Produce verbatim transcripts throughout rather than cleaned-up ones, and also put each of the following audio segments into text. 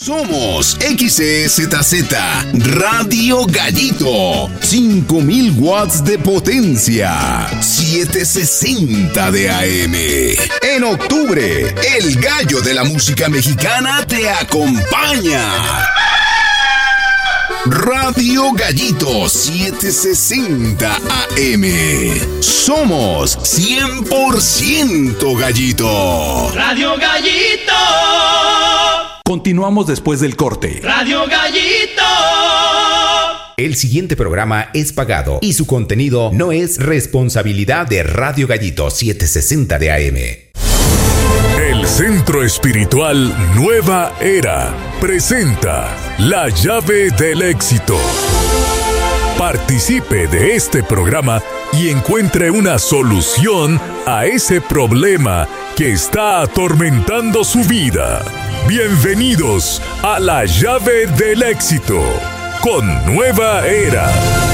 Somos X E Z Z Radio Gallito, cinco mil watts de potencia, setecientos sesenta de A M. En octubre, el gallo de la música mexicana te acompaña. Radio Gallito setecientos sesenta A M. Somos cien por ciento Gallito. Radio Gallito. Continuamos después del corte. Radio Gallito. El siguiente programa es pagado y su contenido no es responsabilidad de Radio Gallito setecientos sesenta de A M. El Centro Espiritual Nueva Era presenta La Llave del Éxito. Participe de este programa y encuentre una solución a ese problema que está atormentando su vida. Bienvenidos a La Llave del Éxito con Nueva Era.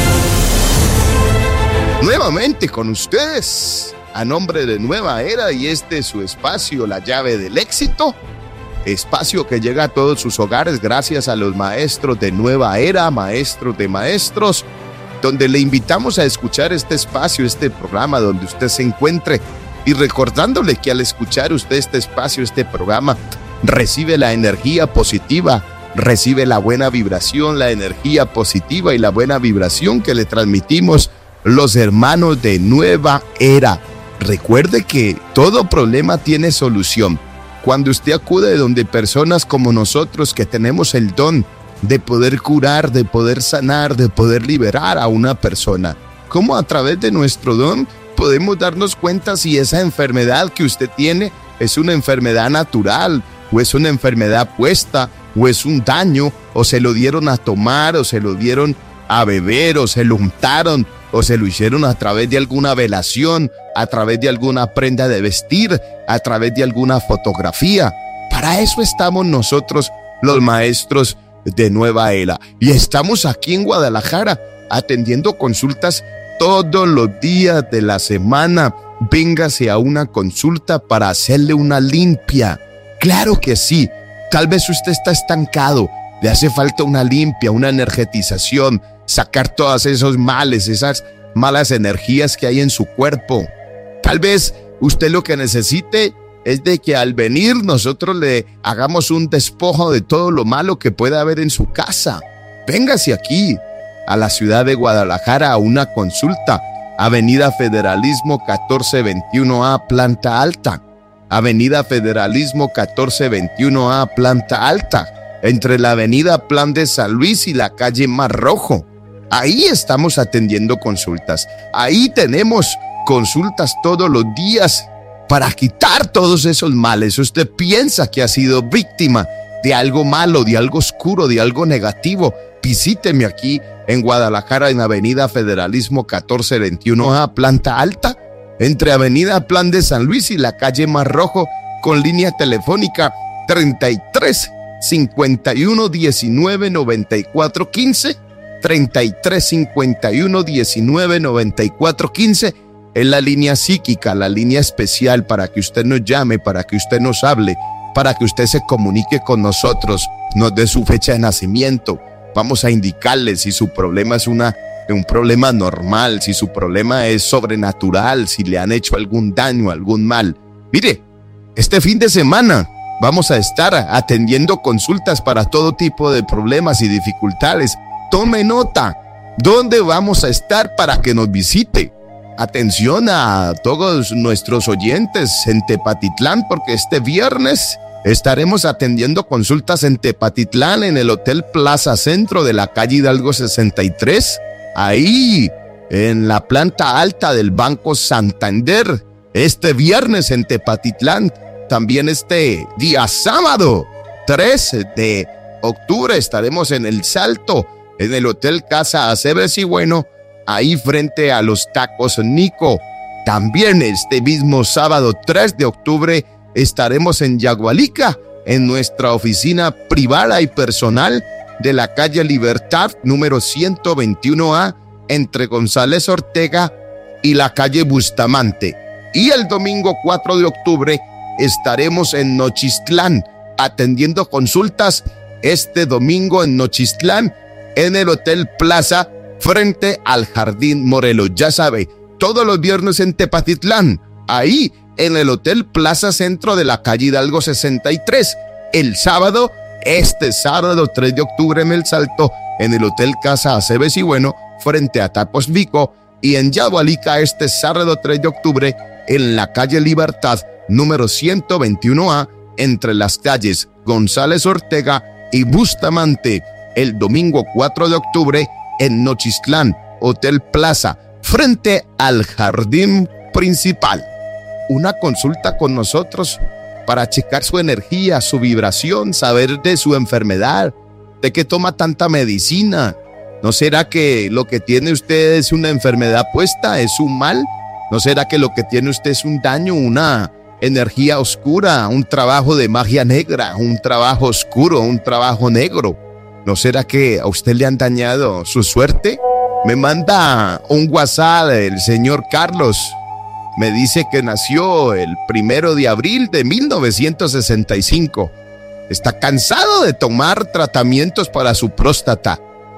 Nuevamente con ustedes, a nombre de Nueva Era, y este es su espacio, La Llave del Éxito. Espacio que llega a todos sus hogares gracias a los maestros de Nueva Era, maestros de maestros, donde le invitamos a escuchar este espacio, este programa donde usted se encuentre, y recordándole que al escuchar usted este espacio, este programa, recibe la energía positiva, recibe la buena vibración, la energía positiva y la buena vibración que le transmitimos los hermanos de Nueva Era. Recuerde que todo problema tiene solución. Cuando usted acude donde personas como nosotros que tenemos el don de poder curar, de poder sanar, de poder liberar a una persona, ¿cómo a través de nuestro don podemos darnos cuenta si esa enfermedad que usted tiene es una enfermedad natural, o es una enfermedad puesta, o es un daño, o se lo dieron a tomar, o se lo dieron a beber, o se lo untaron, o se lo hicieron a través de alguna velación, a través de alguna prenda de vestir, a través de alguna fotografía? Para eso estamos nosotros, los maestros de Nueva Era, y estamos aquí en Guadalajara atendiendo consultas todos los días de la semana. Véngase a una consulta para hacerle una limpia. Claro que sí, tal vez usted está estancado, le hace falta una limpia, una energetización, sacar todos esos males, esas malas energías que hay en su cuerpo. Tal vez usted lo que necesite es de que al venir nosotros le hagamos un despojo de todo lo malo que pueda haber en su casa. Véngase aquí, a la ciudad de Guadalajara, a una consulta. Avenida Federalismo catorce veintiuno A, planta alta. Avenida Federalismo catorce veintiuno A, planta alta. Entre la avenida Plan de San Luis y la calle Mar Rojo. Ahí estamos atendiendo consultas. Ahí tenemos consultas todos los días para quitar todos esos males. Usted piensa que ha sido víctima de algo malo, de algo oscuro, de algo negativo. Visíteme aquí en Guadalajara, en Avenida Federalismo catorce veintiuno A, planta alta, entre Avenida Plan de San Luis y la calle Mar Rojo, con línea telefónica treinta y tres, cincuenta y uno, diecinueve, noventa y cuatro, quince, treinta y tres, cincuenta y uno, diecinueve, noventa y cuatro, quince. Es la línea psíquica, la línea especial para que usted nos llame, para que usted nos hable, para que usted se comunique con nosotros, nos dé su fecha de nacimiento. Vamos a indicarle si su problema es una, un problema normal, si su problema es sobrenatural, si le han hecho algún daño, algún mal. Mire, este fin de semana vamos a estar atendiendo consultas para todo tipo de problemas y dificultades. Tome nota, ¿dónde vamos a estar para que nos visite? Atención a todos nuestros oyentes en Tepatitlán, porque este viernes estaremos atendiendo consultas en Tepatitlán, en el Hotel Plaza Centro de la calle Hidalgo sesenta y tres, ahí en la planta alta del Banco Santander. Este viernes en Tepatitlán, también este día sábado tres de octubre estaremos en El Salto, en el Hotel Casa Aceves y Bueno, ahí frente a los tacos Nico. También este mismo sábado tres de octubre estaremos en Yagualica, en nuestra oficina privada y personal de la calle Libertad, número ciento veintiuno A, entre González Ortega y la calle Bustamante. Y el domingo cuatro de octubre estaremos en Nochistlán, atendiendo consultas este domingo en Nochistlán, en el Hotel Plaza, frente al Jardín Morelos. Ya sabe, todos los viernes en Tepatitlán, ahí en el Hotel Plaza Centro de la calle Hidalgo sesenta y tres. El sábado, este sábado tres de octubre en El Salto, en el Hotel Casa Aceves y Bueno, frente a Tapos Vico. Y en Yagualica, este sábado tres de octubre, en la calle Libertad, número ciento veintiuno A, entre las calles González Ortega y Bustamante. El domingo cuatro de octubre, en Nochistlán, Hotel Plaza, frente al Jardín Principal. Una consulta con nosotros para checar su energía, su vibración, saber de su enfermedad, de qué toma tanta medicina. ¿No será que lo que tiene usted es una enfermedad puesta, es un mal? ¿No será que lo que tiene usted es un daño, una energía oscura, un trabajo de magia negra, un trabajo oscuro, un trabajo negro? ¿No será que a usted le han dañado su suerte? Me manda un WhatsApp el señor Carlos. Me dice que nació el primero de abril de mil novecientos sesenta y cinco. Está cansado de tomar tratamientos para su próstata.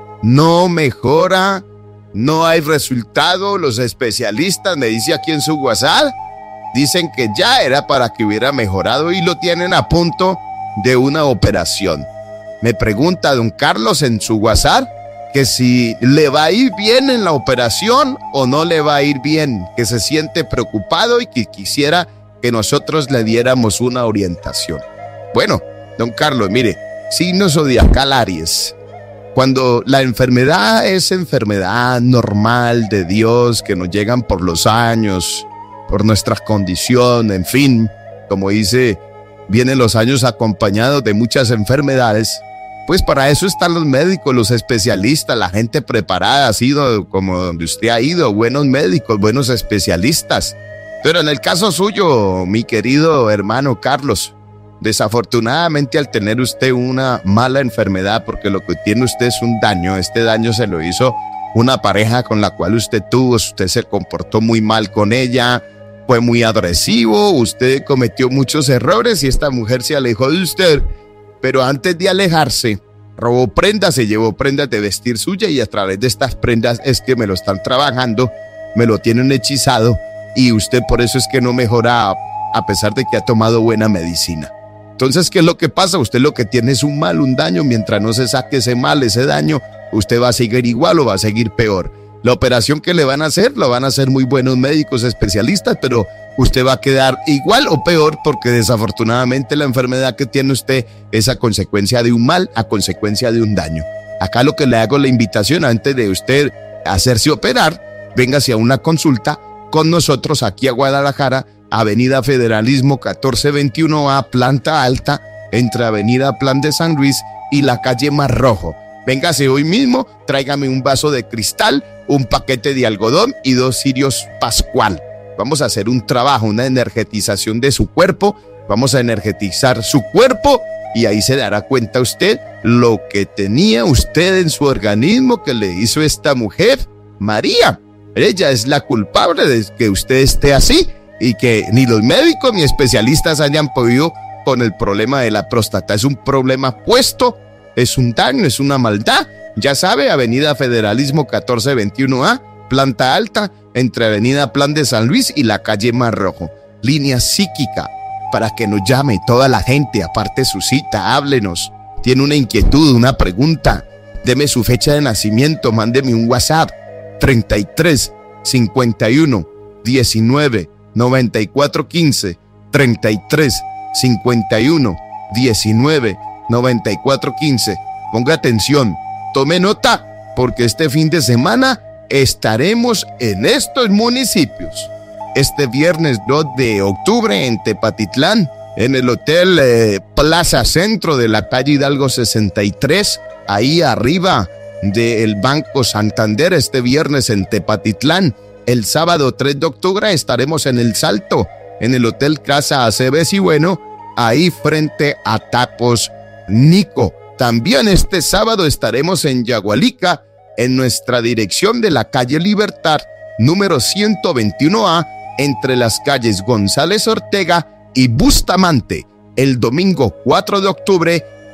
No mejora, no hay resultado. Los especialistas, me dice aquí en su WhatsApp, dicen que ya era para que hubiera mejorado y lo tienen a punto de una operación. Me pregunta don Carlos en su WhatsApp que si le va a ir bien en la operación o no le va a ir bien, que se siente preocupado y que quisiera que nosotros le diéramos una orientación. Bueno, don Carlos, mire, signo zodiacal Aries. Cuando la enfermedad es enfermedad normal de Dios, que nos llegan por los años, por nuestras condiciones, en fin, como dice, vienen los años acompañados de muchas enfermedades. Pues para eso están los médicos, los especialistas, la gente preparada, ha sido como donde usted ha ido, buenos médicos, buenos especialistas. Pero en el caso suyo, mi querido hermano Carlos, desafortunadamente al tener usted una mala enfermedad, porque lo que tiene usted es un daño, este daño se lo hizo una pareja con la cual usted tuvo, usted se comportó muy mal con ella, fue muy agresivo, usted cometió muchos errores y esta mujer se alejó de usted. Pero antes de alejarse, robó prendas, se llevó prendas de vestir suya y a través de estas prendas es que me lo están trabajando, me lo tienen hechizado y usted por eso es que no mejora a pesar de que ha tomado buena medicina. Entonces, ¿qué es lo que pasa? Usted lo que tiene es un mal, un daño. Mientras no se saque ese mal, ese daño, usted va a seguir igual o va a seguir peor. La operación que le van a hacer, la van a hacer muy buenos médicos especialistas, pero usted va a quedar igual o peor porque desafortunadamente la enfermedad que tiene usted es a consecuencia de un mal, a consecuencia de un daño. Acá lo que le hago la invitación antes de usted hacerse operar, véngase a una consulta con nosotros aquí a Guadalajara, Avenida Federalismo catorce veintiuno A, planta alta, entre Avenida Plan de San Luis y la calle Mar Rojo. Véngase hoy mismo, tráigame un vaso de cristal, un paquete de algodón y dos cirios pascual. Vamos a hacer un trabajo, una energetización de su cuerpo. Vamos a energetizar su cuerpo y ahí se dará cuenta usted lo que tenía usted en su organismo que le hizo esta mujer, María. Ella es la culpable de que usted esté así y que ni los médicos ni especialistas hayan podido con el problema de la próstata. Es un problema puesto, es un daño, es una maldad. Ya sabe, Avenida Federalismo catorce veintiuno A, planta alta, entre Avenida Plan de San Luis y la calle Mar Rojo. Línea psíquica, para que nos llame toda la gente, aparte su cita, háblenos. Tiene una inquietud, una pregunta, deme su fecha de nacimiento, mándeme un WhatsApp, treinta y tres, cincuenta y uno, diecinueve, noventa y cuatro quince, treinta y tres, cincuenta y uno, diecinueve, noventa y cuatro quince. Ponga atención, tome nota, porque este fin de semana estaremos en estos municipios. Este viernes dos de octubre en Tepatitlán, en el Hotel eh, Plaza Centro de la calle Hidalgo sesenta y tres, ahí arriba del Banco Santander, este viernes en Tepatitlán. El sábado tres de octubre estaremos en El Salto, en el Hotel Casa Aceves y Bueno, ahí frente a Tapos Nico. También este sábado estaremos en Yagualica, en nuestra dirección de la calle Libertad, número ciento veintiuno A, entre las calles González Ortega y Bustamante. El domingo cuatro de octubre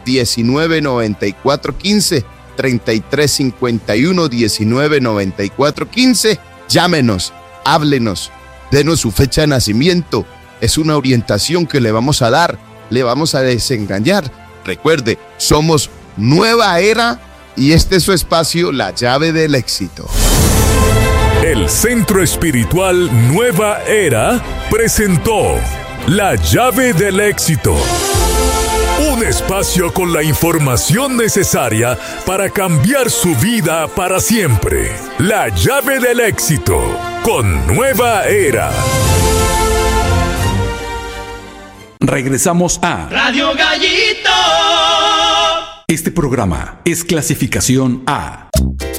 diecinueve noventa y cuatro quince, treinta y tres cincuenta y uno, diecinueve noventa y cuatro quince. Llámenos, háblenos, denos su fecha de nacimiento. Es una orientación que le vamos a dar, le vamos a desengañar. Recuerde, somos Nueva Era y este es su espacio, La Llave del Éxito. El Centro Espiritual Nueva Era presentó La Llave del Éxito. Un espacio con la información necesaria para cambiar su vida para siempre. La Llave del Éxito con Nueva Era. Regresamos a Radio Gallito. Este programa es clasificación A,